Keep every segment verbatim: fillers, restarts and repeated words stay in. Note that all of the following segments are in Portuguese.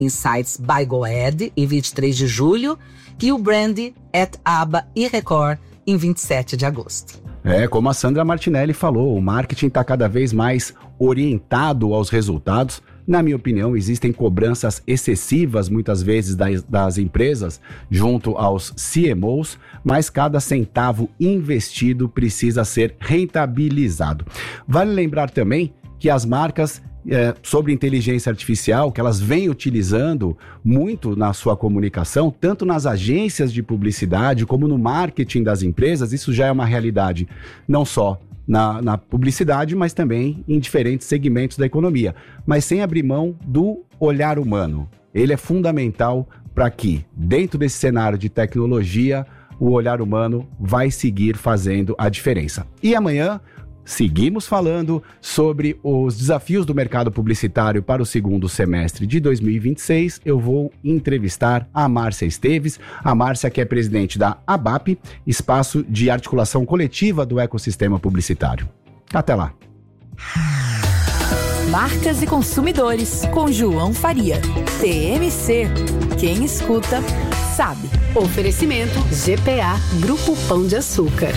Insights by Goed, em vinte e três de julho, e o Brand at Aba e Record, em vinte e sete de agosto. É, como a Sandra Martinelli falou, o marketing está cada vez mais orientado aos resultados. Na minha opinião, existem cobranças excessivas, muitas vezes, das, das empresas junto aos C M Os, mas cada centavo investido precisa ser rentabilizado. Vale lembrar também que as marcas É, sobre inteligência artificial, que elas vêm utilizando muito na sua comunicação, tanto nas agências de publicidade como no marketing das empresas, isso já é uma realidade, não só na, na publicidade, mas também em diferentes segmentos da economia, mas sem abrir mão do olhar humano. Ele é fundamental para que, dentro desse cenário de tecnologia, o olhar humano vai seguir fazendo a diferença. E amanhã, seguimos falando sobre os desafios do mercado publicitário para o segundo semestre de dois mil e vinte e seis. Eu vou entrevistar a Márcia Esteves, a Márcia que é presidente da ABAP, Espaço de Articulação Coletiva do Ecossistema Publicitário. Até lá. Marcas e Consumidores, com João Faria. T M C. Quem escuta, sabe. Oferecimento G P A, Grupo Pão de Açúcar.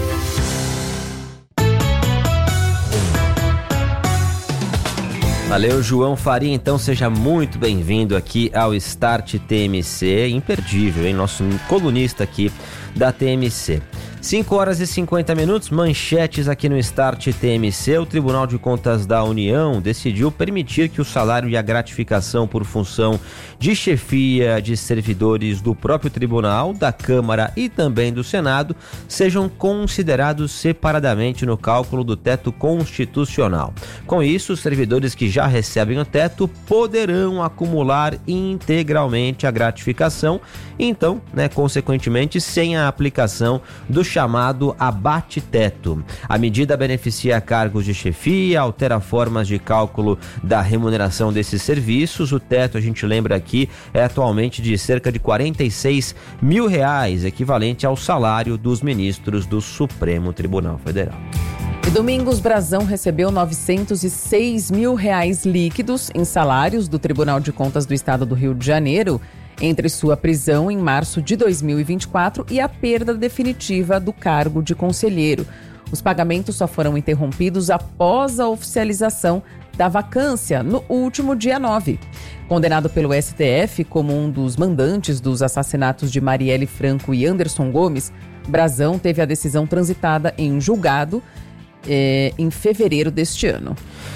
Valeu, João Faria. Então seja muito bem-vindo aqui ao Start T M C, imperdível, hein? Nosso colunista aqui da T M C. cinco horas e cinquenta minutos, manchetes aqui no Start T M C. O Tribunal de Contas da União decidiu permitir que o salário e a gratificação por função de chefia de servidores do próprio Tribunal, da Câmara e também do Senado sejam considerados separadamente no cálculo do teto constitucional. Com isso, os servidores que já recebem o teto poderão acumular integralmente a gratificação e então, né, consequentemente, sem a aplicação do chamado abate-teto. A medida beneficia cargos de chefia, altera formas de cálculo da remuneração desses serviços. O teto, a gente lembra aqui, é atualmente de cerca de quarenta e seis mil reais, equivalente ao salário dos ministros do Supremo Tribunal Federal. E Domingos Brazão recebeu novecentos e seis mil reais líquidos em salários do Tribunal de Contas do Estado do Rio de Janeiro, entre sua prisão em março de dois mil e vinte e quatro e a perda definitiva do cargo de conselheiro. Os pagamentos só foram interrompidos após a oficialização da vacância no último dia nove. Condenado pelo S T F como um dos mandantes dos assassinatos de Marielle Franco e Anderson Gomes, Brazão teve a decisão transitada em julgado eh, em fevereiro deste ano.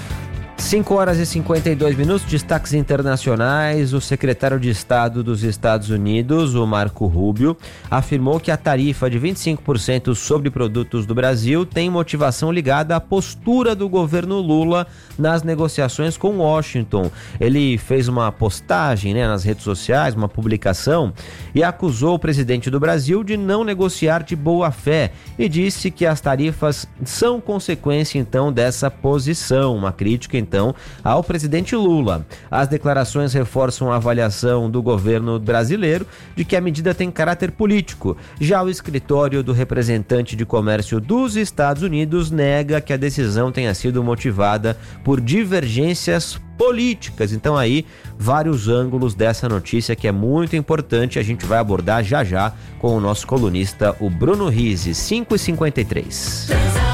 cinco horas e cinquenta e dois minutos, destaques internacionais. O secretário de Estado dos Estados Unidos, o Marco Rubio, afirmou que a tarifa de vinte e cinco por cento sobre produtos do Brasil tem motivação ligada à postura do governo Lula nas negociações com Washington. Ele fez uma postagem, né, nas redes sociais, uma publicação, e acusou o presidente do Brasil de não negociar de boa fé e disse que as tarifas são consequência, então, dessa posição. Uma crítica, então, Então, ao presidente Lula. As declarações reforçam a avaliação do governo brasileiro de que a medida tem caráter político. Já o escritório do representante de comércio dos Estados Unidos nega que a decisão tenha sido motivada por divergências políticas. Então aí, vários ângulos dessa notícia que é muito importante, a gente vai abordar já já com o nosso colunista, o Bruno Rizzi. cinco e cinquenta e três.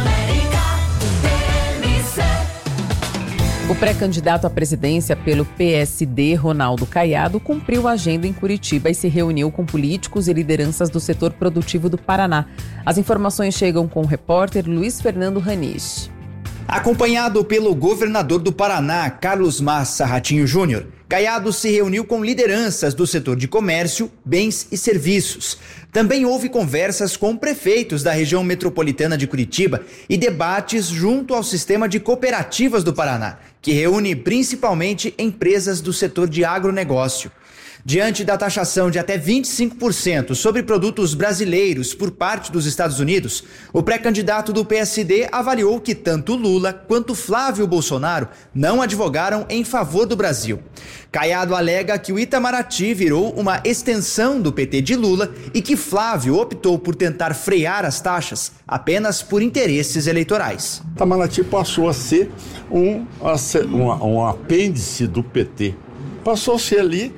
O pré-candidato à presidência pelo P S D, Ronaldo Caiado, cumpriu a agenda em Curitiba e se reuniu com políticos e lideranças do setor produtivo do Paraná. As informações chegam com o repórter Luiz Fernando Ranisch. Acompanhado pelo governador do Paraná, Carlos Massa Ratinho Júnior, Caiado se reuniu com lideranças do setor de comércio, bens e serviços. Também houve conversas com prefeitos da região metropolitana de Curitiba e debates junto ao sistema de cooperativas do Paraná, que reúne principalmente empresas do setor de agronegócio. Diante da taxação de até vinte e cinco por cento sobre produtos brasileiros por parte dos Estados Unidos, o pré-candidato do P S D avaliou que tanto Lula quanto Flávio Bolsonaro não advogaram em favor do Brasil. Caiado alega que o Itamaraty virou uma extensão do P T de Lula e que Flávio optou por tentar frear as taxas apenas por interesses eleitorais. Itamaraty passou a ser um, um, um apêndice do P T. passou a ser ali